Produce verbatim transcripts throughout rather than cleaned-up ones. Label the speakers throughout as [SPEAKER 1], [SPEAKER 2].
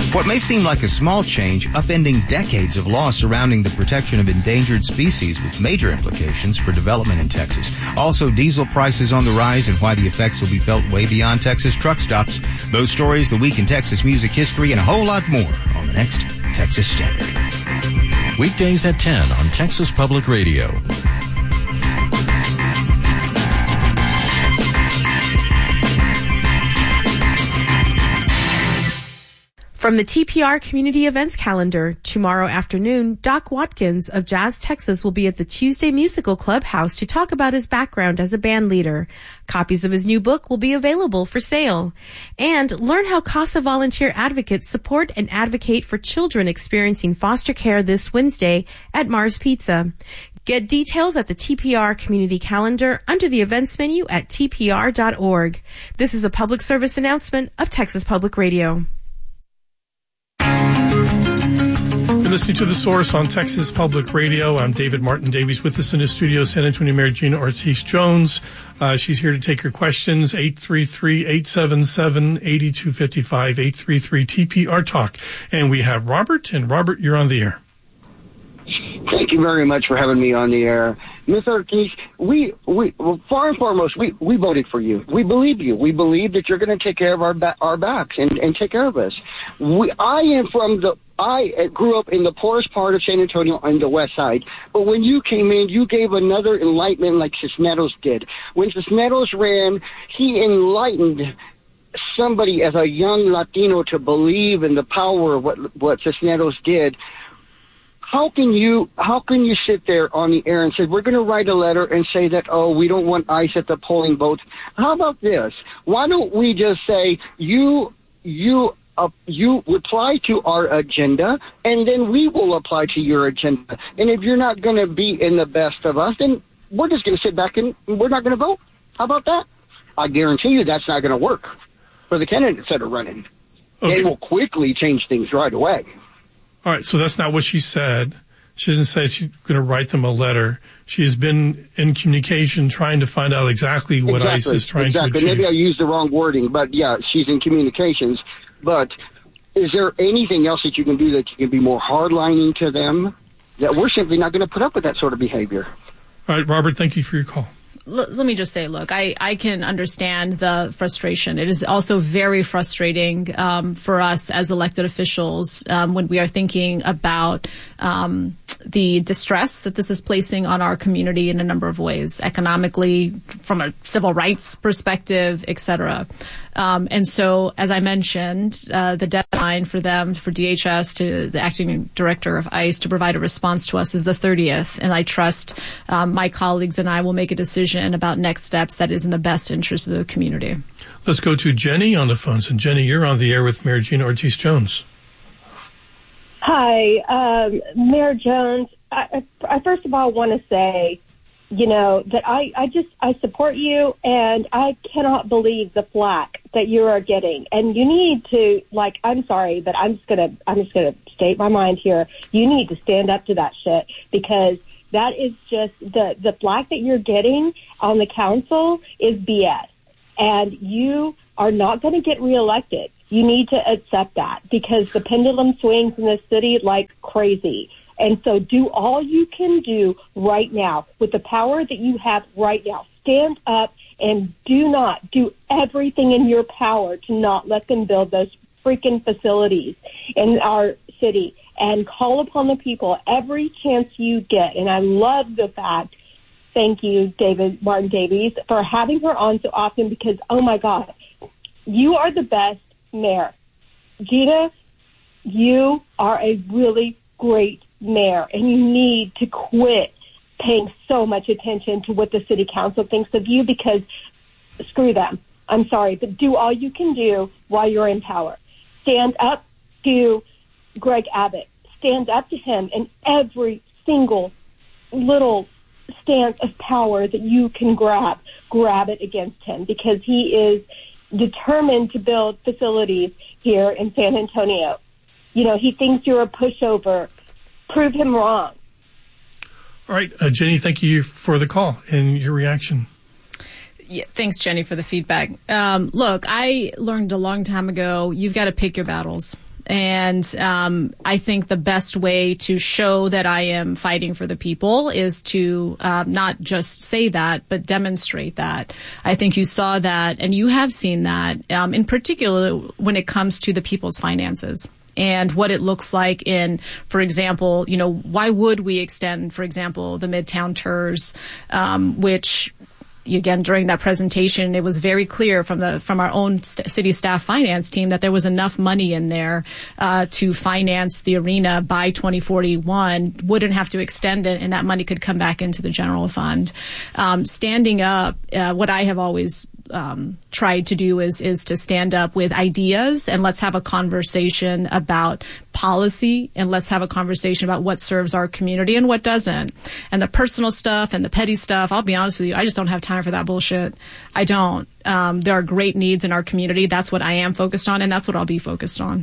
[SPEAKER 1] What may seem like a small change, upending decades of law surrounding the protection of endangered species with major implications for development in Texas. Also, diesel prices on the rise and why the effects will be felt way beyond Texas truck stops. Those stories, the week in Texas music history, and a whole lot more on the next Texas Standard.
[SPEAKER 2] Weekdays at ten on Texas Public Radio.
[SPEAKER 3] From the T P R Community Events Calendar, tomorrow afternoon, Doc Watkins of Jazz Texas will be at the Tuesday Musical Clubhouse to talk about his background as a band leader. Copies of his new book will be available for sale. And learn how CASA volunteer advocates support and advocate for children experiencing foster care this Wednesday at Mars Pizza. Get details at the T P R Community Calendar under the events menu at T P R dot org. This is a public service announcement of Texas Public Radio.
[SPEAKER 4] You're listening to The Source on Texas Public Radio. I'm David Martin Davies. With us in the studio, San Antonio Mayor Gina Ortiz-Jones. Uh, she's here to take your questions. eight three three, eight seven seven, eight two five five, eight three three T P R Talk. And we have Robert. And Robert, you're on the air.
[SPEAKER 5] Thank you very much for having me on the air. Miz Ortiz, we, we, well, far and foremost, we, we voted for you. We believe you. We believe that you're going to take care of our ba- our backs and, and take care of us. We, I am from the, I grew up in the poorest part of San Antonio on the west side. But when you came in, you gave another enlightenment like Cisneros did. When Cisneros ran, he enlightened somebody as a young Latino to believe in the power of what, what Cisneros did. How can you how can you sit there on the air and say, we're going to write a letter and say that, oh, we don't want ICE at the polling booth? How about this? Why don't we just say, you you uh, you reply to our agenda, and then we will apply to your agenda. And if you're not going to be in the best of us, then we're just going to sit back and we're not going to vote. How about that? I guarantee you that's not going to work for the candidates that are running. Okay. They will quickly change things right away.
[SPEAKER 4] All right, so that's not what she said. She didn't say she's going to write them a letter. She has been in communication trying to find out exactly what
[SPEAKER 5] exactly,
[SPEAKER 4] ICE is trying
[SPEAKER 5] exactly.
[SPEAKER 4] to achieve.
[SPEAKER 5] Maybe I used the wrong wording, but yeah, she's in communications. But is there anything else that you can do that you can be more hardlining to them? That we're simply not going to put up with that sort of behavior.
[SPEAKER 4] All right, Robert, thank you for your call.
[SPEAKER 6] Let me just say, look, I, I can understand the frustration. It is also very frustrating um, for us as elected officials um, when we are thinking about um, the distress that this is placing on our community in a number of ways, economically, from a civil rights perspective, et cetera. Um, and so, as I mentioned, uh, the deadline for them, for D H S, to the acting director of ICE, to provide a response to us is the thirtieth. And I trust um, my colleagues and I will make a decision about next steps that is in the best interest of the community.
[SPEAKER 4] Let's go to Jenny on the phones. And Jenny, you're on the air with Mayor Gina Ortiz-Jones.
[SPEAKER 7] Hi, um, Mayor Jones. I, I first of all want to say, you know, that I, I just, I support you, and I cannot believe the flack that you are getting. And you need to, like, I'm sorry, but I'm just going to, I'm just going to state my mind here. You need to stand up to that shit, because that is just, the, the flack that you're getting on the council is B S. And you are not going to get reelected. You need to accept that, because the pendulum swings in this city like crazy. And so do all you can do right now with the power that you have right now. Stand up and do not do everything in your power to not let them build those freaking facilities in our city, and call upon the people every chance you get. And I love the fact, thank you, David Martin Davies, for having her on so often, because, oh my God, you are the best mayor. Gina, you are a really great mayor, and you need to quit paying so much attention to what the city council thinks of you, because screw them. I'm sorry, but do all you can do while you're in power. Stand up to Greg Abbott. Stand up to him in every single little stance of power that you can grab. Grab it against him, because he is determined to build facilities here in San Antonio. You know, he thinks you're a pushover. Prove him wrong.
[SPEAKER 4] All right, uh, Jenny, thank you for the call and your reaction.
[SPEAKER 6] Yeah, thanks, Jenny, for the feedback. Um, look, I learned a long time ago, you've got to pick your battles. And um, I think the best way to show that I am fighting for the people is to uh, not just say that, but demonstrate that. I think you saw that, and you have seen that, um, in particular when it comes to the people's finances. And what it looks like in, for example, you know, why would we extend, for example, the Midtown T E R S, um, which, again, during that presentation, it was very clear from the from our own st- city staff finance team that there was enough money in there uh, to finance the arena by twenty forty-one. Wouldn't have to extend it, and that money could come back into the general fund. Um, standing up, uh, what I have always Um, tried to do is is to stand up with ideas, and let's have a conversation about policy, and let's have a conversation about what serves our community and what doesn't. And the personal stuff and the petty stuff, I'll be honest with you, I just don't have time for that bullshit. I don't. Um, there are great needs in our community. That's what I am focused on, and that's what I'll be focused on.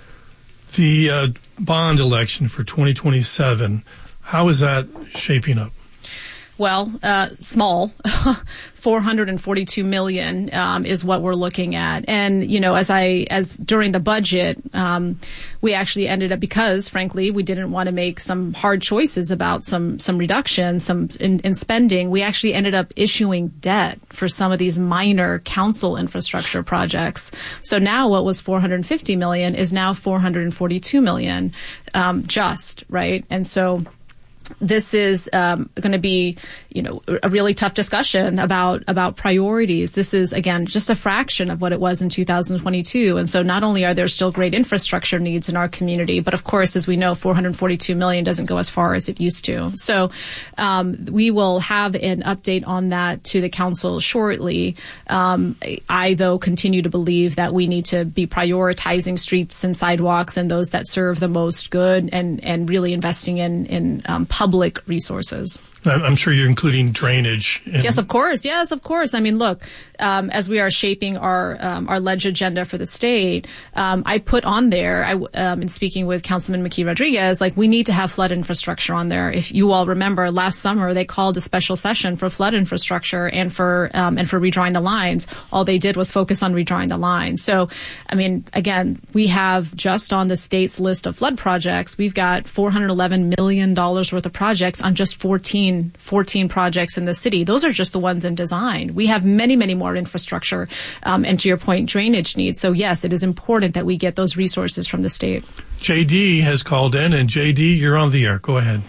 [SPEAKER 4] The uh, bond election for twenty twenty-seven, how is that shaping up?
[SPEAKER 6] Well, uh, small, four hundred forty-two million um, is what we're looking at. And, you know, as I, as during the budget, um, we actually ended up, because frankly, we didn't want to make some hard choices about some, some reductions, some in, in spending. We actually ended up issuing debt for some of these minor council infrastructure projects. So now what was four hundred fifty million is now four hundred forty-two million, um, just, right? And so, this is um, going to be, you know, a really tough discussion about about priorities. This is, again, just a fraction of what it was in two thousand twenty-two. And so not only are there still great infrastructure needs in our community, but of course, as we know, four hundred forty-two million doesn't go as far as it used to. So um, we will have an update on that to the council shortly. Um, I, though, continue to believe that we need to be prioritizing streets and sidewalks and those that serve the most good, and, and really investing in, in um, public resources.
[SPEAKER 4] I'm sure you're including drainage. In-
[SPEAKER 6] yes, of course. Yes, of course. I mean, look, um, as we are shaping our um, our ledge agenda for the state, um, I put on there, I, um, in speaking with Councilman McKee Rodriguez, like, we need to have flood infrastructure on there. If you all remember, last summer they called a special session for flood infrastructure and for um, and for redrawing the lines. All they did was focus on redrawing the lines. So, I mean, again, we have just on the state's list of flood projects, we've got four hundred eleven million dollars worth of projects on just fourteen fourteen projects in the city. Those are just the ones in design. We have many, many more infrastructure, um, and to your point, drainage needs. So yes, it is important that we get those resources from the state.
[SPEAKER 4] J D has called in, and J D, you're on the air. Go ahead.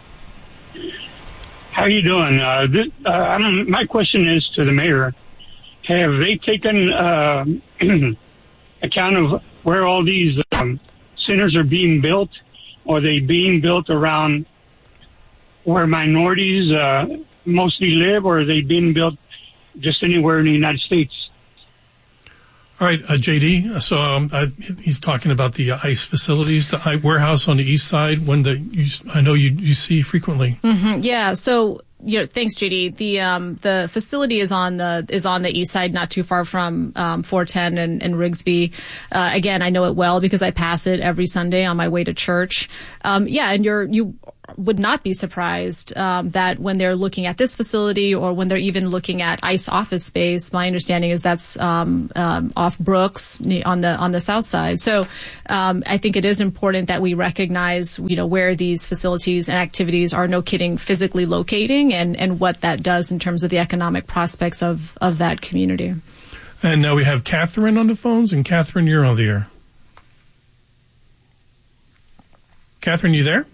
[SPEAKER 8] How you doing? Uh, this, uh, I don't, my question is to the mayor. Have they taken uh, account of where all these um, centers are being built? Or are they being built around where minorities uh, mostly live, or are they being built just anywhere in the United States?
[SPEAKER 4] All right, uh, J D, so um, I, he's talking about the uh, ICE facilities, the I- warehouse on the east side, one that you, I know you, you see frequently.
[SPEAKER 6] Mm-hmm, yeah, so... You know, thanks, J D. The um the facility is on the is on the east side, not too far from um four ten and, and Rigsby. Uh, again, I know it well because I pass it every Sunday on my way to church. Um, yeah, and you're you would not be surprised um, that when they're looking at this facility, or when they're even looking at ICE office space, my understanding is that's um, um, off Brooks on the on the south side. So um, I think it is important that we recognize, you know, where these facilities and activities are, no kidding, physically locating, and, and what that does in terms of the economic prospects of, of that community.
[SPEAKER 4] And now we have Catherine on the phones, and Catherine, you're on the air. Catherine, you there?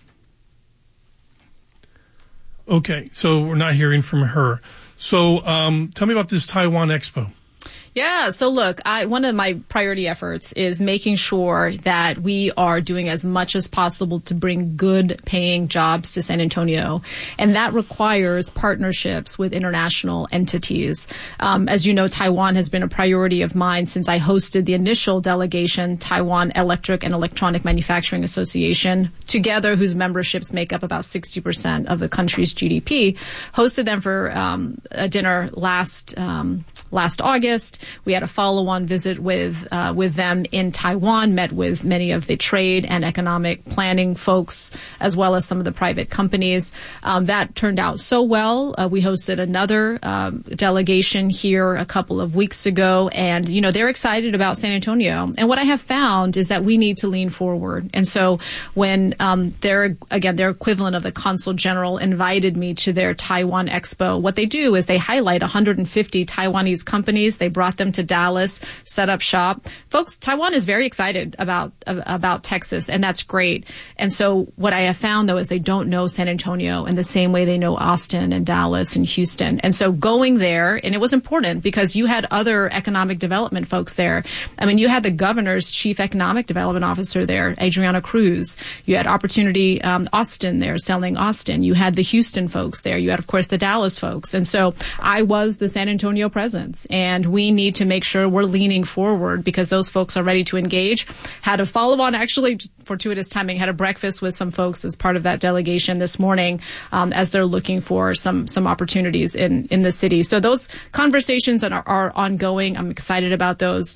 [SPEAKER 4] Okay, so we're not hearing from her. So um, tell me about this Taiwan Expo.
[SPEAKER 6] Yeah. So look, I, one of my priority efforts is making sure that we are doing as much as possible to bring good paying jobs to San Antonio. And that requires partnerships with international entities. Um, as you know, Taiwan has been a priority of mine since I hosted the initial delegation, Taiwan Electric and Electronic Manufacturing Association, together, whose memberships make up about sixty percent of the country's G D P, hosted them for um, a dinner last um last August. We had a follow-on visit with uh, with them in Taiwan, met with many of the trade and economic planning folks, as well as some of the private companies. Um, that turned out so well. Uh, we hosted another um, delegation here a couple of weeks ago, and, you know, they're excited about San Antonio. And what I have found is that we need to lean forward. And so when um, their, again, their equivalent of the Consul General invited me to their Taiwan Expo, what they do is they highlight one hundred fifty Taiwanese companies. They brought them to Dallas, set up shop. Folks, Taiwan is very excited about about Texas, and that's great. And so what I have found, though, is they don't know San Antonio in the same way they know Austin and Dallas and Houston. And so going there, and it was important because you had other economic development folks there. I mean, you had the governor's chief economic development officer there, Adriana Cruz. You had Opportunity um, Austin there selling Austin. You had the Houston folks there. You had, of course, the Dallas folks. And so I was the San Antonio presence, and we need to make sure we're leaning forward because those folks are ready to engage. Had a follow-on, actually, fortuitous timing, had a breakfast with some folks as part of that delegation this morning um, as they're looking for some some opportunities in, in the city. So those conversations are, are ongoing. I'm excited about those.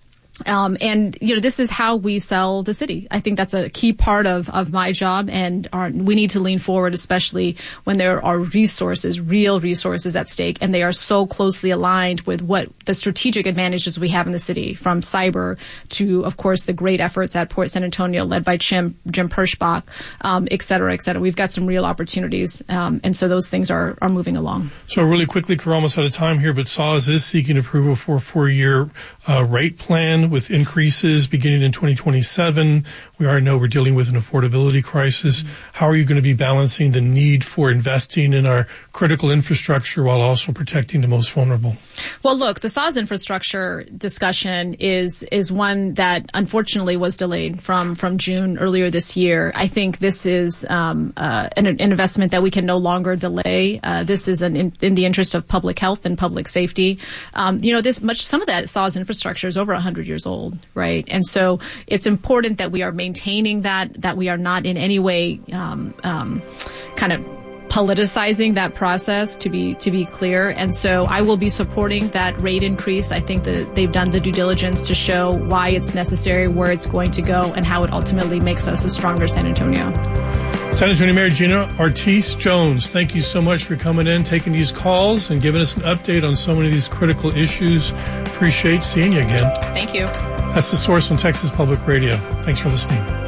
[SPEAKER 6] Um, and, you know, this is how we sell the city. I think that's a key part of, of my job, and our, we need to lean forward, especially when there are resources, real resources at stake, and they are so closely aligned with what the strategic advantages we have in the city, from cyber to, of course, the great efforts at Port San Antonio led by Jim, Jim Pershbach, um, et cetera, et cetera. We've got some real opportunities, um, and so those things are, are moving along.
[SPEAKER 4] So really quickly, we're almost out of time here, but S A W S is seeking approval for a four-year uh, rate plan with increases beginning in twenty twenty-seven. We already know we're dealing with an affordability crisis. Mm-hmm. How are you going to be balancing the need for investing in our critical infrastructure while also protecting the most vulnerable?
[SPEAKER 6] Well, look, the S A W S infrastructure discussion is is one that unfortunately was delayed from, from June earlier this year. I think this is um, uh, an, an investment that we can no longer delay. Uh, this is an, in, in the interest of public health and public safety. Um, you know, this much some of that S A W S infrastructure is over one hundred years old, right? And so it's important that we are maintaining that, that we are not in any way um, um, kind of politicizing that process, to be to be clear. And so I will be supporting that rate increase. I think that they've done the due diligence to show why it's necessary, where it's going to go, and how it ultimately makes us a stronger San Antonio.
[SPEAKER 4] San Antonio Mayor Gina Ortiz Jones, thank you so much for coming in, taking these calls, and giving us an update on so many of these critical issues. Appreciate seeing you again.
[SPEAKER 6] Thank you.
[SPEAKER 4] That's The Source on Texas Public Radio. Thanks for listening.